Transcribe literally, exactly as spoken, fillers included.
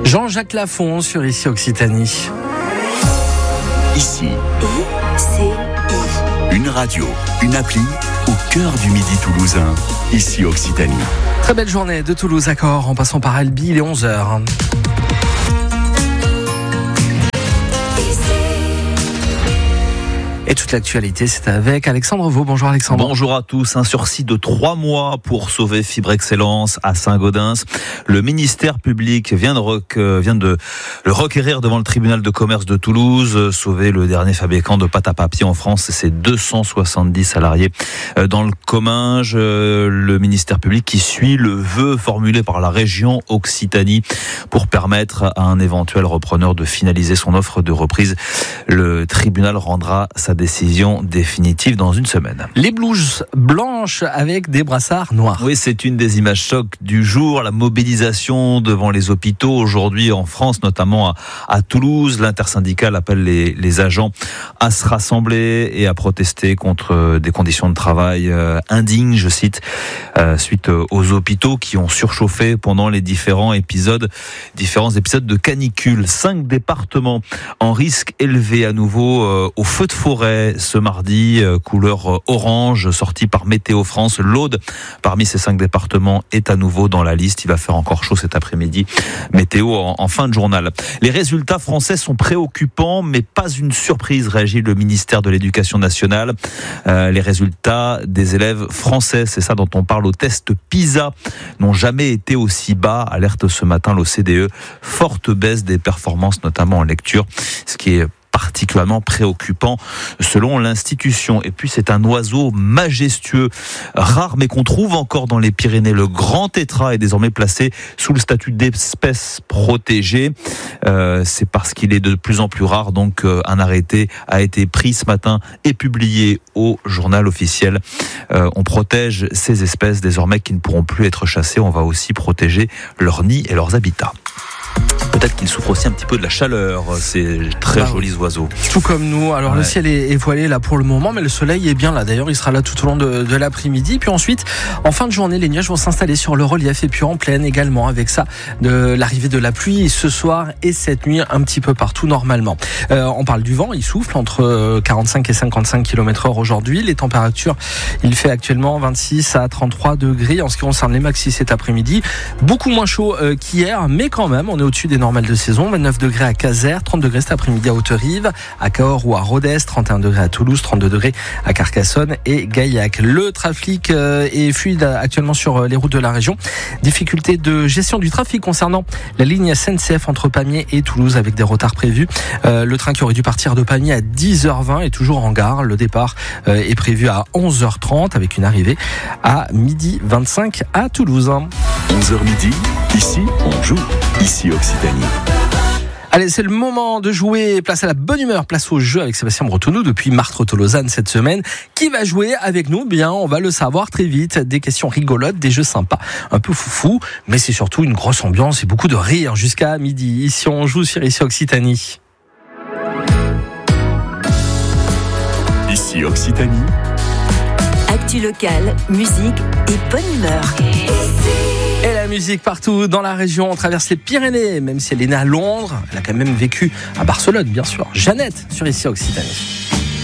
Jean-Jacques Lafont sur Ici Occitanie. Ici, I C I. une radio, une appli au cœur du Midi toulousain. Ici Occitanie. Très belle journée de Toulouse à Cahors en passant par Albi, il est onze heures. Et toute l'actualité, c'est avec Alexandre Vaux. Bonjour Alexandre. Bonjour à tous. Un sursis de trois mois pour sauver Fibre Excellence à Saint-Gaudens. Le ministère public vient de, rec... vient de le requérir devant le tribunal de commerce de Toulouse. Sauver le dernier fabricant de pâte à papier en France, c'est deux cent soixante-dix salariés dans le Comminges. Le ministère public qui suit le vœu formulé par la région Occitanie pour permettre à un éventuel repreneur de finaliser son offre de reprise. Le tribunal rendra sa décision définitive dans une semaine. Les blouses blanches avec des brassards noirs. Oui, c'est une des images chocs du jour. La mobilisation devant les hôpitaux aujourd'hui en France, notamment à, à Toulouse. L'intersyndicale appelle les, les agents à se rassembler et à protester contre des conditions de travail euh, indignes, je cite, euh, suite aux hôpitaux qui ont surchauffé pendant les différents épisodes, différents épisodes de canicule. Cinq départements en risque élevé à nouveau euh, au feu de forêt ce mardi, couleur orange sortie par Météo France. L'Aude, parmi ces cinq départements, est à nouveau dans la liste. Il va faire encore chaud cet après-midi. Météo en, en fin de journal. Les résultats français sont préoccupants, mais pas une surprise, réagit le ministère de l'Éducation nationale. Euh, les résultats des élèves français, c'est ça dont on parle au test PISA, n'ont jamais été aussi bas. Alerte ce matin l'O C D E. Forte baisse des performances, notamment en lecture, ce qui est particulièrement préoccupant selon l'institution. Et puis c'est un oiseau majestueux, rare mais qu'on trouve encore dans les Pyrénées. Le grand tétras est désormais placé sous le statut d'espèce protégée. Euh, c'est parce qu'il est de plus en plus rare. Donc euh, un arrêté a été pris ce matin et publié au journal officiel. Euh, on protège ces espèces désormais qui ne pourront plus être chassées. On va aussi protéger leurs nids et leurs habitats. Peut-être qu'il souffre aussi un petit peu de la chaleur, ces très bah, jolis oiseaux. Tout comme nous. Alors ouais. Le ciel est, est voilé là pour le moment, mais le soleil est bien là. D'ailleurs, il sera là tout au long de, de l'après-midi. Puis ensuite, en fin de journée, les nuages vont s'installer sur le relief et puis en plaine également. Avec ça, de l'arrivée de la pluie ce soir et cette nuit un petit peu partout normalement. Euh, on parle du vent, il souffle entre quarante-cinq et cinquante-cinq kilomètres heure aujourd'hui. Les températures, il fait actuellement vingt-six à trente-trois degrés. En ce qui concerne les maxis cet après-midi, beaucoup moins chaud euh, qu'hier, mais quand même, on est au-dessus des normales de saison. vingt-neuf degrés à Caser, trente degrés cet après-midi à Haute-Rive, à Cahors ou à Rodez, trente et un degrés à Toulouse, trente-deux degrés à Carcassonne et Gaillac. Le trafic est fluide actuellement sur les routes de la région. Difficulté de gestion du trafic concernant la ligne S N C F entre Pamiers et Toulouse avec des retards prévus. Euh, le train qui aurait dû partir de Pamiers à dix heures vingt est toujours en gare. Le départ euh, est prévu à onze heures trente avec une arrivée à midi vingt-cinq à Toulouse. onze heures midi, ici on joue, ici Occitanie. Allez, c'est le moment de jouer. Place à la bonne humeur, place au jeu avec Sébastien Bretonneau depuis Martres-Tolosane cette semaine. Qui va jouer avec nous? Bien, on va le savoir très vite. Des questions rigolotes, des jeux sympas, un peu foufou, mais c'est surtout une grosse ambiance et beaucoup de rire jusqu'à midi. Ici, on joue sur Ici Occitanie. Ici Occitanie. Actu locale, musique et bonne humeur. Et la musique partout dans la région, on traverse les Pyrénées, même si elle est née à Londres, elle a quand même vécu à Barcelone, bien sûr. Jeannette, sur Ici Occitanie.